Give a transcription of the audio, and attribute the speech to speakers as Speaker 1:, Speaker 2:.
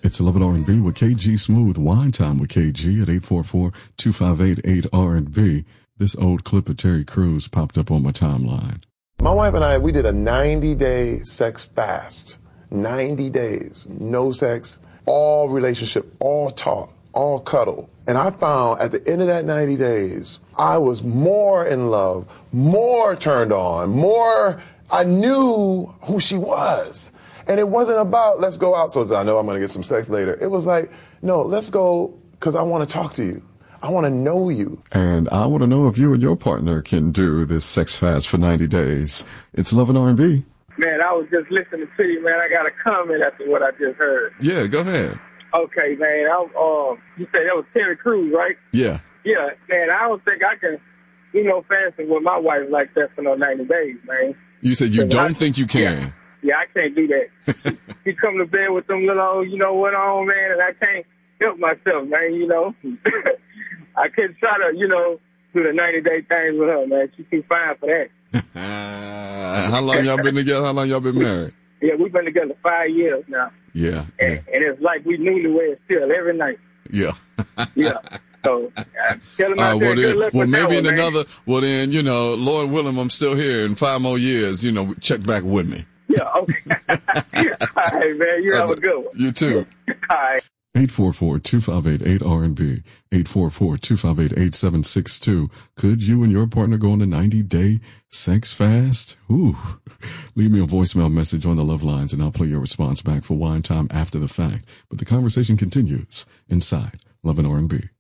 Speaker 1: It's 11 R&B with KG Smooth. Wine Time with KG at 844-258-8R&B. This old clip of Terry Crews popped up on my timeline.
Speaker 2: My wife and I, we did a 90-day sex fast. 90 days, no sex, all relationship, all talk, all cuddle. And I found at the end of that 90 days, I was more in love, more turned on, I knew who she was. And it wasn't about, let's go out so I know I'm going to get some sex later. It was like, no, let's go because I want to talk to you. I want to know you.
Speaker 1: And I want to know if you and your partner can do this sex fast for 90 days. It's Love and R&B.
Speaker 3: Man, I was just listening to you, man. I got a comment after what I just heard.
Speaker 1: Yeah, go ahead.
Speaker 3: Okay, man. You said that was Terry Crews, right?
Speaker 1: Yeah.
Speaker 3: Yeah, man, I don't think I can, fasting with my wife like that for no 90 days, man.
Speaker 1: You said you don't think you can?
Speaker 3: Yeah, I can't do that. You come to bed with them little, what on, man, and I can't help myself, man, I couldn't try to, do the 90-day thing with her, man. She too fine for that.
Speaker 1: How long y'all been together? How long y'all been married?
Speaker 3: Yeah, we've been together 5 years now.
Speaker 1: Yeah.
Speaker 3: And it's like we newlyweds still every night.
Speaker 1: Yeah.
Speaker 3: Yeah. So, tell him out there, good luck with
Speaker 1: maybe
Speaker 3: that
Speaker 1: in
Speaker 3: one,
Speaker 1: another, Lord willing, I'm still here in 5 more years, check back with me.
Speaker 3: Yeah, okay. All right, man. You have a good one.
Speaker 1: You too.
Speaker 3: All right.
Speaker 1: 844-258-8R&B. 844-258-8762. Could you and your partner go on a 90-day sex fast? Ooh. Leave me a voicemail message on the Love Lines and I'll play your response back for Wine Time after the fact. But the conversation continues inside Love and R&B.